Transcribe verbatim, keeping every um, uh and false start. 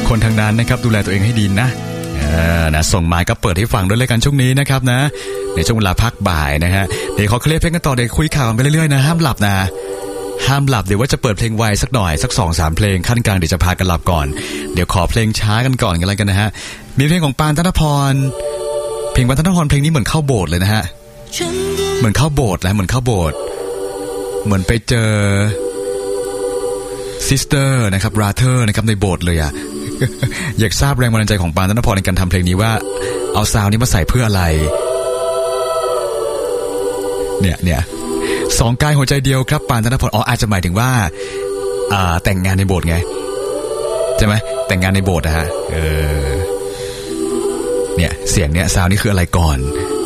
คนทางนั้นนะครับดูแลตัวเองให้ดีนะเออนะส่งมาก็เปิดให้ฟังด้วยเลยกันช่วงนี้นะครับนะในช่วงเวลาพักบ่ายนะฮะเดี๋ยวขอเคลียร์เพลงกันต่อเดี๋ยวคุยข่าวกันไปเรื่อยๆนะห้ามหลับนะห้ามหลับเดี๋ยวว่าจะเปิดเพลงไวสักหน่อยสัก สองสาม เพลงขั้นกลางเดี๋ยวจะพากันหลับก่อนเดี๋ยวขอเพลงช้ากันก่อนกันอะไรกันนะฮะมีเพลงของปานธนพรเพลงปานธนพรเพลงนี้เหมือนเข้าโบสถ์เลยนะฮะเหมือนเข้าโบสถ์นะเหมือนเข้าโบสถ์เหมือนไปเจอซิสเตอร์นะครับบราเธอร์นะครับในโบสถ์เลยอ่ะ อยากทราบแรงบันดาลใจของปานธนพรในการทำเพลงนี้ว่าเอาซาวนี้มาใส่เพื่ออะไรเนี่ยเนี่ยสองกายหัวใจเดียวครับปานธนพรอ๋ออาจจะหมายถึงว่าอ่าแต่งงานในโบสถ์ไงใช่ไหมแต่งงานในโบสถ์นะฮะเออเนี่ยเสียงเนี่ยซาวนี้คืออะไรก่อน